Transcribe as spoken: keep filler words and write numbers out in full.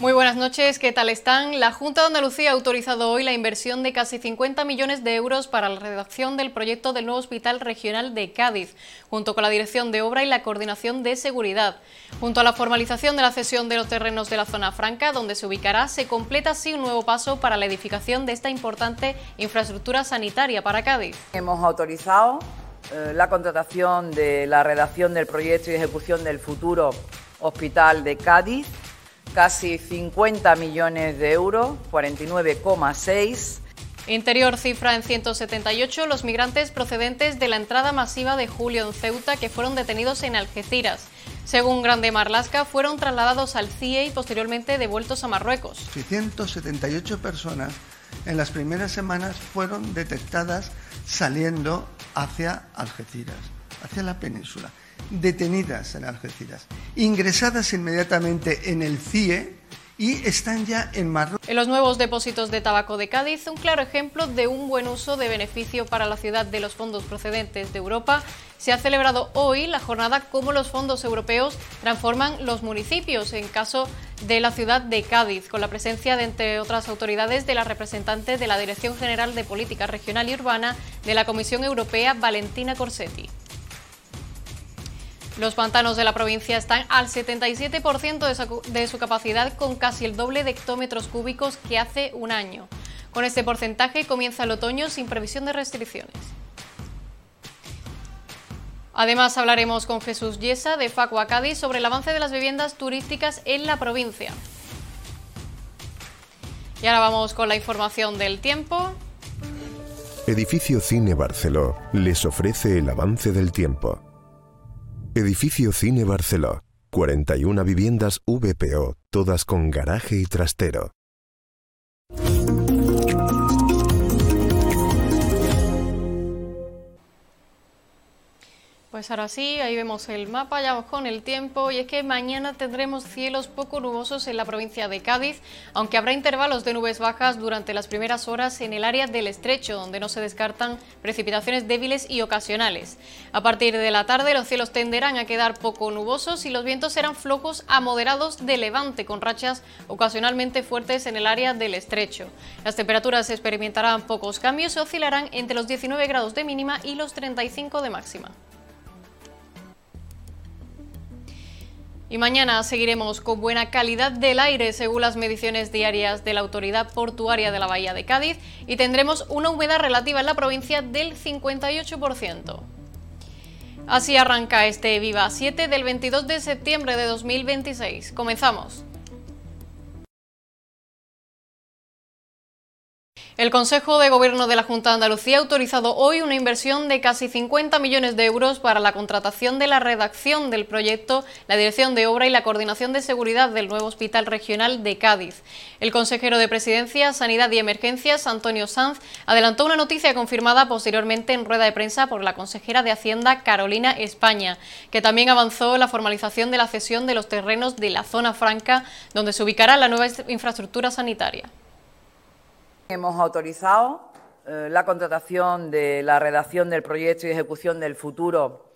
Muy buenas noches, ¿qué tal están? La Junta de Andalucía ha autorizado hoy la inversión de casi cincuenta millones de euros para la redacción del proyecto del nuevo Hospital Regional de Cádiz, junto con la Dirección de Obra y la Coordinación de Seguridad. Junto a la formalización de la cesión de los terrenos de la zona franca, donde se ubicará, se completa así un nuevo paso para la edificación de esta importante infraestructura sanitaria para Cádiz. Hemos autorizado eh, la contratación de la redacción del proyecto y ejecución del futuro Hospital de Cádiz, casi cincuenta millones de euros, cuarenta y nueve coma seis. Interior cifra en ciento setenta y ocho los migrantes procedentes de la entrada masiva de julio en Ceuta que fueron detenidos en Algeciras. Según Grande Marlaska, fueron trasladados al C I E y posteriormente devueltos a Marruecos. ciento setenta y ocho personas en las primeras semanas fueron detectadas saliendo hacia Algeciras, hacia la península, detenidas en Algeciras, ingresadas inmediatamente en el C I E y están ya en Marruecos. En los nuevos depósitos de tabaco de Cádiz, un claro ejemplo de un buen uso de beneficio para la ciudad de los fondos procedentes de Europa, se ha celebrado hoy la jornada Cómo los fondos europeos transforman los municipios, en caso de la ciudad de Cádiz, con la presencia de, entre otras autoridades, de la representante de la Dirección General de Política Regional y Urbana de la Comisión Europea, Valentina Corsetti. Los pantanos de la provincia están al setenta y siete por ciento de su, de su capacidad, con casi el doble de hectómetros cúbicos que hace un año. Con este porcentaje comienza el otoño sin previsión de restricciones. Además, hablaremos con Jesús Yesa, de Facua Cádiz, sobre el avance de las viviendas turísticas en la provincia. Y ahora vamos con la información del tiempo. Edificio Cine Barceló les ofrece el avance del tiempo. Edificio Cine Barceló, cuarenta y una viviendas V P O, todas con garaje y trastero. Pues ahora sí, ahí vemos el mapa, ya vamos con el tiempo, y es que mañana tendremos cielos poco nubosos en la provincia de Cádiz, aunque habrá intervalos de nubes bajas durante las primeras horas en el área del Estrecho, donde no se descartan precipitaciones débiles y ocasionales. A partir de la tarde los cielos tenderán a quedar poco nubosos y los vientos serán flojos a moderados de levante, con rachas ocasionalmente fuertes en el área del Estrecho. Las temperaturas experimentarán pocos cambios y oscilarán entre los diecinueve grados de mínima y los treinta y cinco de máxima. Y mañana seguiremos con buena calidad del aire, según las mediciones diarias de la Autoridad Portuaria de la Bahía de Cádiz, y tendremos una humedad relativa en la provincia del cincuenta y ocho por ciento. Así arranca este Viva siete del veintidós de septiembre de dos mil veintiséis. Comenzamos. El Consejo de Gobierno de la Junta de Andalucía ha autorizado hoy una inversión de casi cincuenta millones de euros para la contratación de la redacción del proyecto, la Dirección de Obra y la Coordinación de Seguridad del nuevo Hospital Regional de Cádiz. El consejero de Presidencia, Sanidad y Emergencias, Antonio Sanz, adelantó una noticia confirmada posteriormente en rueda de prensa por la consejera de Hacienda, Carolina España, que también avanzó la formalización de la cesión de los terrenos de la zona franca, donde se ubicará la nueva infraestructura sanitaria. Hemos autorizado eh, la contratación de la redacción del proyecto y ejecución del futuro